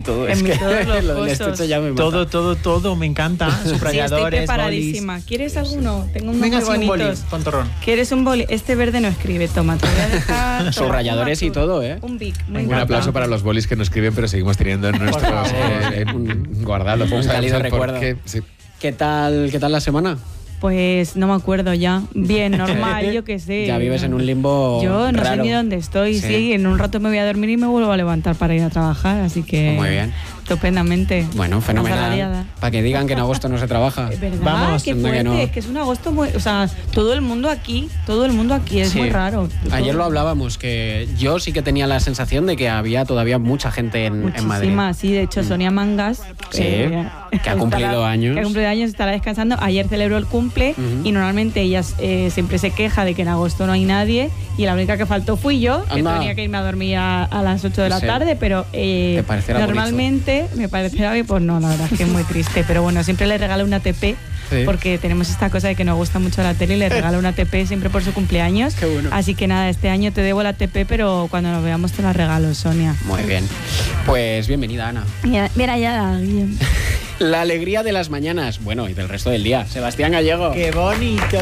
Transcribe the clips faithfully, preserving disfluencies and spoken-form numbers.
todo. En Es mi que todos los lo del cursos. estuche ya me mata. Todo, todo, todo, me encanta. Sí, estoy Subrayadores, preparadísima. bolis. ¿Quieres alguno? Tengo unos Venga, muy sí, un boli, bonitos. tontorrón. ¿Quieres un boli? Este verde no escribe, toma, te voy a dejar... toma, Subrayadores un y azul, todo, ¿eh? Un Bic, muy Un aplauso para los bolis que no escriben, pero seguimos teniendo en nuestros eh, en- guardados. Un Vamos a cálido ver por recuerdo. qué. Sí. ¿Qué tal, ¿Qué tal la semana? Pues no me acuerdo ya. Bien, normal, yo qué sé. Ya vives en un limbo Yo no raro. sé ni dónde estoy. Sí. Sí. en un rato me voy a dormir y me vuelvo a levantar para ir a trabajar, así que... Muy bien. Estupendamente. Bueno, fenomenal. Asalariada. Para que digan que en agosto no se trabaja. Es verdad, Vamos, qué anda que fuerte, no. es que es un agosto muy... O sea, todo el mundo aquí, todo el mundo aquí, es Sí. muy raro. Ayer Todo- lo hablábamos, que yo sí que tenía la sensación de que había todavía mucha gente en, en Madrid. Muchísimas, sí. De hecho, Sonia Mangas... Sí, que ha cumplido estará- años. Que ha cumplido años, estará descansando. Ayer celebró el cumple Ujú. y normalmente ella eh, siempre se queja de que en agosto no hay nadie y la única que faltó fui yo, que Anda. tenía que irme a dormir a, a las ocho de la Sí. tarde, pero eh, ¿Te parecerá normalmente me parecerá bien, pues no, la verdad es que es muy triste. Pero bueno, siempre le regalo una T P. Sí. Porque tenemos esta cosa de que nos gusta mucho la tele y le regalo una T P siempre por su cumpleaños. Qué bueno. Así que nada, este año te debo la T P, pero cuando nos veamos te la regalo, Sonia. Muy bien. Pues bienvenida, Ana. Mira, mira ya, Guillem. La alegría de las mañanas, bueno, y del resto del día. Sebastián Gallego. ¡Qué bonito!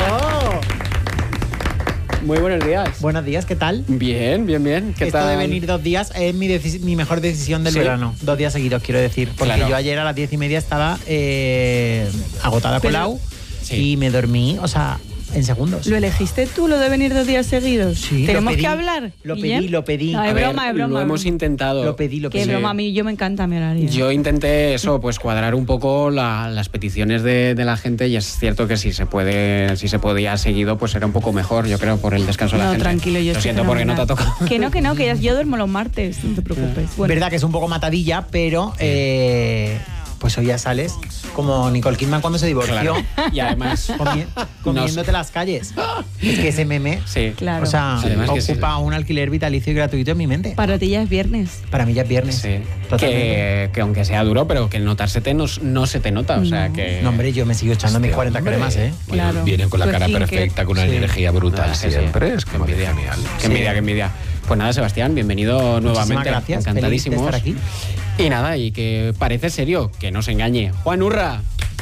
Muy buenos días. Buenos días, ¿qué tal? Bien, bien, bien. ¿Qué Esto tal? de venir dos días es mi, deci- mi mejor decisión del ¿Sí? verano. Dos días seguidos, quiero decir. Porque Claro. yo ayer a las diez y media estaba eh, agotada Pero- colado Sí. y me dormí, o sea, en segundos. ¿Lo elegiste tú, lo de venir dos días seguidos? Sí, lo ¿Tenemos pedí, que hablar? Lo Guillem? pedí, lo pedí. No, es A ver, broma, es broma. Lo hemos intentado. Lo pedí, lo Qué pedí. Sí. broma, a mí yo me encanta mi horario. Yo intenté eso, pues cuadrar un poco la- las peticiones de, de la gente y es cierto que si se puede, si se podía seguido, pues era un poco mejor, yo creo, por el descanso de la No, gente. tranquilo, yo Lo estoy siento porque no te ha fenomenal. tocado. Que no, que no, que ya- yo duermo los martes, no te preocupes. Bueno, Verdad que es un poco matadilla, pero eh, pues hoy ya sales como Nicole Kidman cuando se divorció. Claro. Y además, comi- comiéndote las calles. Es que ese meme, sí. claro. o sea, Además que sí. ocupa un alquiler vitalicio y gratuito en mi mente. Para ti ya es viernes. Para mí ya es viernes. Sí. Totalmente. Que, que aunque sea duro, pero que el notársete no, no se te nota. O sea No. que. No, hombre, yo me sigo echando mis cuarenta Hombre. cremas, ¿eh? Bueno, Claro. vienen con la Tu cara skincare. perfecta, con una Sí. energía brutal Ah, sí, sí. siempre. Es que envidia. Genial. Qué envidia, qué envidia. Pues nada, Sebastián, bienvenido nuevamente. gracias, Encantadísimos. feliz de estar aquí. Y nada, y que parece serio, que no se engañe. Juan Urra.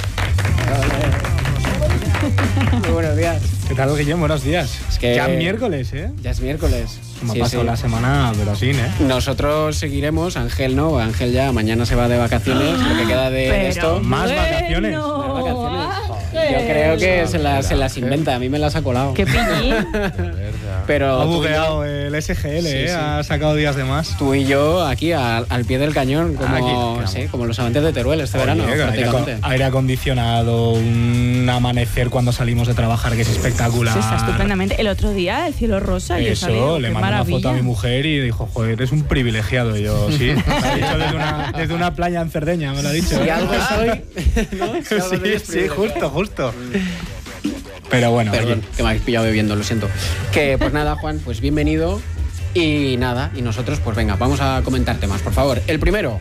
Muy buenos días. ¿Qué tal, Guillem? Buenos días. Es que- Ya miércoles, ¿eh? Ya es miércoles. Me Sí, ha pasado sí. la semana, pero sí, ¿eh? Nosotros seguiremos, Ángel no, Ángel ya mañana se va de vacaciones, lo que queda de Pero esto. Más vacaciones. bueno, Más vacaciones. Ángel. Yo creo que se las, se las inventa, a mí me las ha colado. Qué piñín. Pero Ha tú y yo- bugueado el S G L, Sí, ¿eh? sí. Ha sacado días de más. Tú y yo aquí al, al pie del cañón, como, Aquí, vamos. sí, como los amantes de Teruel este Oye, verano, con aire, prácticamente. acon- aire acondicionado, un amanecer cuando salimos de trabajar que es espectacular. Sí, está estupendamente. El otro día, el cielo rosa, y yo Eso, salí, digo, le qué mandé una maravilla. foto a mi mujer y dijo, joder, eres un privilegiado. Y yo, sí, me lo ha dicho desde una, desde una playa en Cerdeña, me lo ha dicho. Si algo soy, ¿no? Si algo soy Sí, es sí, privilegio. justo, justo. Pero bueno, Perdón, que me habéis pillado bebiendo, lo siento. Que pues nada, Juan, pues bienvenido. Y nada, y nosotros, pues venga, vamos a comentar temas, por favor. El primero.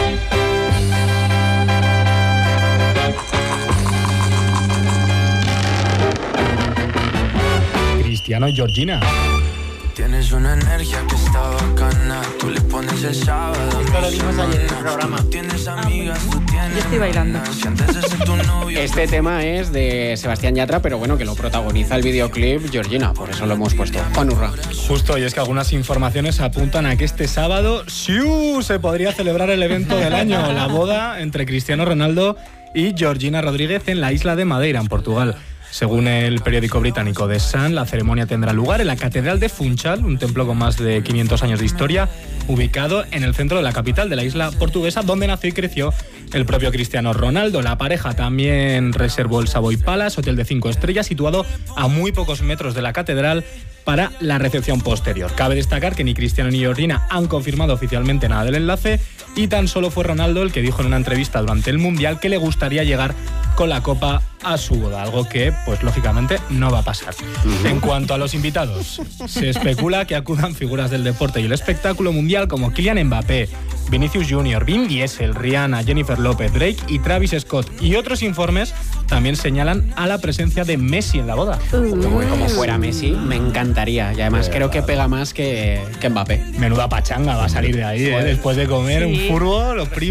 Cristiano y Georgina. Tienes una energía que está bacana. Tú le pones el sábado. Esto lo vimos ayer en el programa. No tienes amigas, tú tienes. Yo estoy bailando. nenas. Si antes de ser tu novio. Este tema es de Sebastián Yatra, pero bueno, que lo protagoniza el videoclip Georgina, por eso lo hemos puesto. Juan Urra. Justo, y es que algunas informaciones apuntan a que este sábado ¡siu! Se podría celebrar el evento del año, la boda entre Cristiano Ronaldo y Georgina Rodríguez en la isla de Madeira, en Portugal. Según el periódico británico The Sun, la ceremonia tendrá lugar en la Catedral de Funchal, un templo con más de quinientos años de historia, ubicado en el centro de la capital de la isla portuguesa, donde nació y creció el propio Cristiano Ronaldo. La pareja también reservó el Savoy Palace, hotel de cinco estrellas, situado a muy pocos metros de la catedral, para la recepción posterior. Cabe destacar que ni Cristiano ni Georgina han confirmado oficialmente nada del enlace y tan solo fue Ronaldo el que dijo en una entrevista durante el Mundial que le gustaría llegar con la copa a su boda, algo que, pues lógicamente, no va a pasar. En cuanto a los invitados, se especula que acudan figuras del deporte y el espectáculo mundial como Kylian Mbappé, Vinicius Junior, Vin Diesel, Rihanna, Jennifer López, Drake y Travis Scott. Y otros informes también señalan a la presencia de Messi en la boda. Como, como fuera Messi, me encantaría. Y además creo que pega más que, que Mbappé. Menuda pachanga va a salir de ahí, ¿eh? Después de comer Sí. un furbo, los primos.